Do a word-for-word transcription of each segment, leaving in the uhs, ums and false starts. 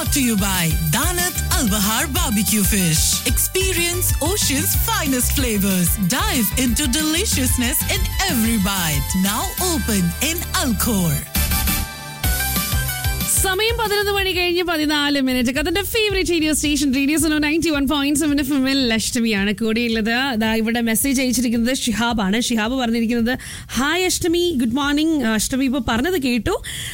brought to you by Danat Al Bahar Barbecue Fish. Experience Ocean's finest flavors. Dive into deliciousness in every bite. Now open in Alcor. സമയം പതിനൊന്ന് മണി കഴിഞ്ഞ് പതിനാല് minute കഥന്റെ favourite radio station radio Suno ninety one point seven F എമ്മിൽ അഷ്ടമിയാണ് കൂടിയുള്ളത്. അതാ ഇവിടെ message അയച്ചിരിക്കുന്നത് ഷിഹാബാണ്. ഷിഹാബ് പറഞ്ഞിരിക്കുന്നത് hi അഷ്ടമി, good morning. അഷ്ടമി ഇപ്പോൾ പറഞ്ഞത് കേട്ടു.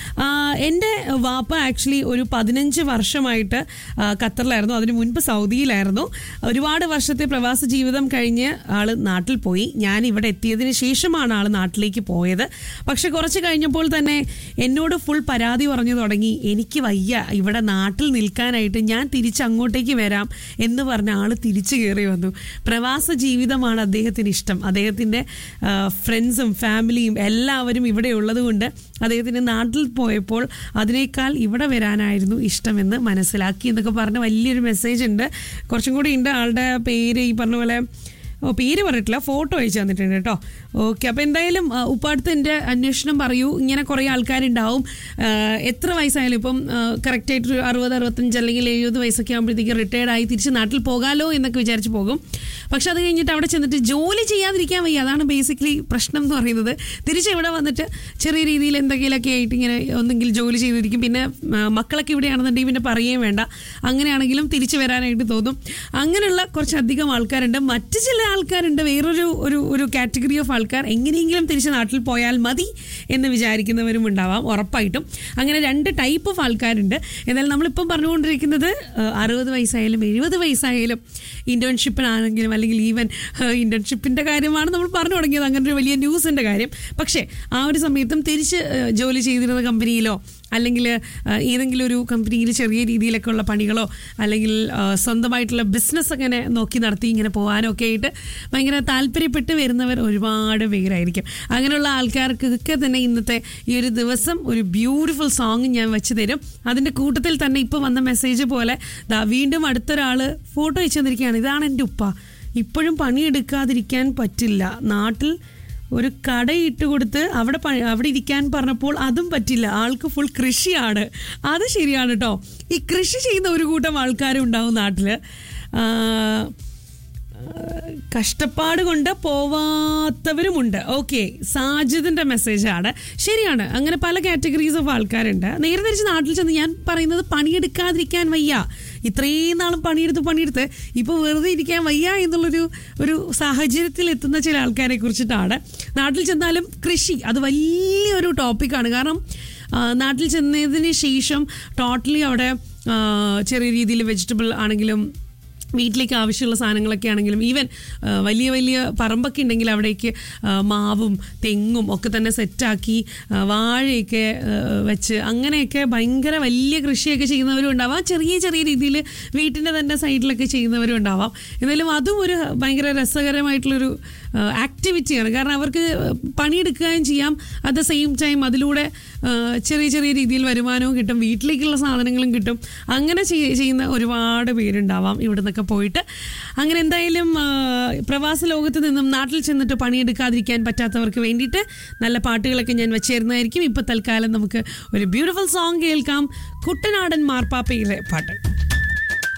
എൻ്റെ വാപ്പ ആക്ച്വലി ഒരു പതിനഞ്ച് വർഷമായിട്ട് ഖത്തറിലായിരുന്നു. അതിന് മുൻപ് സൗദിയിലായിരുന്നു. ഒരുപാട് വർഷത്തെ പ്രവാസ ജീവിതം കഴിഞ്ഞ് ആള് നാട്ടിൽ പോയി. ഞാൻ ഇവിടെ എത്തിയതിന് ശേഷമാണ് ആള് നാട്ടിലേക്ക് പോയത്. പക്ഷെ കുറച്ച് കഴിഞ്ഞപ്പോൾ തന്നെ എന്നോട് ഫുൾ പരാതി പറഞ്ഞു തുടങ്ങി. എനിക്ക് വയ്യ ഇവിടെ നാട്ടിൽ നിൽക്കാനായിട്ട്, ഞാൻ തിരിച്ചങ്ങോട്ടേക്ക് വരാം എന്ന് പറഞ്ഞ ആള് തിരിച്ചു കയറി വന്നു. പ്രവാസ ജീവിതമാണ് അദ്ദേഹത്തിന് ഇഷ്ടം. അദ്ദേഹത്തിൻ്റെ ഫ്രണ്ട്സും ഫാമിലിയും എല്ലാവരും ഇവിടെ ഉള്ളത് കൊണ്ട് അദ്ദേഹത്തിന് നാട്ടിൽ പോയപ്പോൾ അതിനേക്കാൾ ഇവിടെ വരാനായിരുന്നു ഇഷ്ടമെന്ന് മനസ്സിലാക്കി എന്നൊക്കെ പറഞ്ഞ് വലിയൊരു മെസ്സേജ് ഉണ്ട്. കുറച്ചും കൂടി ഉണ്ട്. ആളുടെ പേര് ഈ പറഞ്ഞ പോലെ ഓ പേര് പറഞ്ഞിട്ടില്ല, ഫോട്ടോ അയച്ചു തന്നിട്ടുണ്ട് കേട്ടോ. ഓക്കെ, അപ്പോൾ എന്തായാലും ഉപ്പാടത്തിൻ്റെ അന്വേഷണം പറയൂ. ഇങ്ങനെ കുറേ ആൾക്കാരുണ്ടാവും. എത്ര വയസ്സായാലും ഇപ്പം കറക്റ്റായിട്ടൊരു അറുപത് അറുപത്തഞ്ച് അല്ലെങ്കിൽ എഴുപത് വയസ്സൊക്കെ ആകുമ്പോഴത്തേക്ക് റിട്ടയർഡായി തിരിച്ച് നാട്ടിൽ പോകാമല്ലോ എന്നൊക്കെ വിചാരിച്ച് പോകും. പക്ഷെ അത് കഴിഞ്ഞിട്ട് അവിടെ ചെന്നിട്ട് ജോലി ചെയ്യാതിരിക്കാൻ വയ്യ. അതാണ് ബേസിക്കലി പ്രശ്നം എന്ന് പറയുന്നത്. തിരിച്ച് ഇവിടെ വന്നിട്ട് ചെറിയ രീതിയിൽ എന്തെങ്കിലുമൊക്കെ ആയിട്ട് ഇങ്ങനെ ഒന്നെങ്കിൽ ജോലി ചെയ്തിരിക്കും. പിന്നെ മക്കളൊക്കെ ഇവിടെയാണെന്നുണ്ടെങ്കിൽ പിന്നെ പറയുകയും വേണ്ട. അങ്ങനെയാണെങ്കിലും തിരിച്ചു വരാനായിട്ട് തോന്നും. അങ്ങനെയുള്ള കുറച്ചധികം ആൾക്കാരുണ്ട്. മറ്റ് ചില ആൾക്കാരുണ്ട്, വേറൊരു ഒരു ഒരു കാറ്റഗറി ഓഫ് ആൾക്കാർ എങ്ങനെയെങ്കിലും തിരിച്ച് നാട്ടിൽ പോയാൽ മതി എന്ന് വിചാരിക്കുന്നവരും ഉണ്ടാവാം ഉറപ്പായിട്ടും. അങ്ങനെ രണ്ട് ടൈപ്പ് ഓഫ് ആൾക്കാരുണ്ട്. എന്നാൽ നമ്മളിപ്പം പറഞ്ഞുകൊണ്ടിരിക്കുന്നത് അറുപത് വയസ്സായാലും എഴുപത് വയസ്സായാലും ഇൻറ്റേൺഷിപ്പിനാണെങ്കിലും അല്ലെങ്കിൽ ഈവൻ ഇൻറ്റേൺഷിപ്പിൻ്റെ കാര്യമാണ് നമ്മൾ പറഞ്ഞു തുടങ്ങിയത്. അങ്ങനെ ഒരു വലിയ ന്യൂസിൻ്റെ കാര്യം. പക്ഷേ ആ ഒരു സമയത്തും തിരിച്ച് ജോലി ചെയ്തിരുന്ന കമ്പനിയിലോ അല്ലെങ്കിൽ ഏതെങ്കിലും ഒരു കമ്പനിയിൽ ചെറിയ രീതിയിലൊക്കെ ഉള്ള പണികളോ അല്ലെങ്കിൽ സ്വന്തമായിട്ടുള്ള ബിസിനസ് അങ്ങനെ നോക്കി നടത്തി ഇങ്ങനെ പോകാനൊക്കെ ആയിട്ട് ഭയങ്കര താല്പര്യപ്പെട്ട് വരുന്നവർ ഒരുപാട് പേരായിരിക്കും. അങ്ങനെയുള്ള ആൾക്കാർക്കൊക്കെ തന്നെ ഇന്നത്തെ ഈ ഒരു ദിവസം ഒരു ബ്യൂട്ടിഫുൾ സോങ് ഞാൻ വെച്ച് തരും. അതിൻ്റെ കൂട്ടത്തിൽ തന്നെ ഇപ്പോൾ വന്ന മെസ്സേജ് പോലെ ദാ വീണ്ടും അടുത്തൊരാൾ ഫോട്ടോ അയച്ചു തന്നിരിക്കുകയാണ്. ഇതാണ് എൻ്റെ ഉപ്പ. ഇപ്പോഴും പണിയെടുക്കാതിരിക്കാൻ പറ്റില്ല. നാട്ടിൽ ഒരു കടയിട്ട് കൊടുത്ത് അവിടെ അവിടെ ഇരിക്കാൻ പറഞ്ഞപ്പോൾ അതും പറ്റില്ല. ആൾക്ക് ഫുൾ കൃഷിയാണ്. അത് ശരിയാണ് കേട്ടോ. ഈ കൃഷി ചെയ്യുന്ന ഒരു കൂട്ടം ആൾക്കാരും ഉണ്ടാവും നാട്ടിൽ. കഷ്ടപ്പാട് കൊണ്ട് പോവാത്തവരുമുണ്ട്. ഓക്കെ, സാജിദിൻ്റെ മെസ്സേജാണ്. ശരിയാണ്, അങ്ങനെ പല കാറ്റഗറീസ് ഓഫ് ആൾക്കാരുണ്ട്. നേരെ തിരിച്ച് നാട്ടിൽ ചെന്ന് ഞാൻ പറയുന്നത് പണിയെടുക്കാതിരിക്കാൻ വയ്യ. ഇത്രയും നാളും പണിയെടുത്ത് പണിയെടുത്ത് ഇപ്പോൾ വെറുതെ ഇരിക്കാൻ വയ്യ എന്നുള്ളൊരു ഒരു സാഹചര്യത്തിൽ എത്തുന്ന ചില ആൾക്കാരെ കുറിച്ചിട്ടാണ്. നാട്ടിൽ ചെന്നാലും കൃഷി അത് വലിയൊരു ടോപ്പിക്കാണ്. കാരണം നാട്ടിൽ ചെന്നതിന് ശേഷം ടോട്ടലി അവിടെ ചെറിയ രീതിയിൽ വെജിറ്റബിൾ ആണെങ്കിലും വീട്ടിലേക്ക് ആവശ്യമുള്ള സാധനങ്ങളൊക്കെ ആണെങ്കിലും ഈവൻ വലിയ വലിയ പറമ്പൊക്കെ ഉണ്ടെങ്കിൽ അവിടേക്ക് മാവും തെങ്ങും ഒക്കെ തന്നെ സെറ്റാക്കി വാഴയൊക്കെ വെച്ച് അങ്ങനെയൊക്കെ ഭയങ്കര വലിയ കൃഷിയൊക്കെ ചെയ്യുന്നവരും ഉണ്ടാവാം. ചെറിയ ചെറിയ രീതിയിൽ വീട്ടിൻ്റെ തന്നെ സൈഡിലൊക്കെ ചെയ്യുന്നവരും ഉണ്ടാവാം. എന്നാലും അതും ഒരു ഭയങ്കര രസകരമായിട്ടുള്ളൊരു ആക്ടിവിറ്റിയാണ്. കാരണം അവർക്ക് പണിയെടുക്കുകയും ചെയ്യാം, അറ്റ് ദ സെയിം ടൈം അതിലൂടെ ചെറിയ ചെറിയ രീതിയിൽ വരുമാനവും കിട്ടും, വീട്ടിലേക്കുള്ള സാധനങ്ങളും കിട്ടും. അങ്ങനെ ചെയ്യുന്ന ഒരുപാട് പേരുണ്ടാവാം ഇവിടെ നിന്നൊക്കെ പോയിട്ട്. അങ്ങനെ എന്തായാലും പ്രവാസ ലോകത്ത് നിന്നും നാട്ടിൽ ചെന്നിട്ട് പണിയെടുക്കാതിരിക്കാൻ പറ്റാത്തവർക്ക് വേണ്ടിയിട്ട് നല്ല പാട്ടുകളൊക്കെ ഞാൻ വെച്ചേരുന്നതായിരിക്കും. ഇപ്പോൾ തൽക്കാലം നമുക്ക് ഒരു ബ്യൂട്ടിഫുൾ സോങ് കേൾക്കാം. കുട്ടനാടൻ മാർപ്പാപ്പയിലെ പാട്ട്.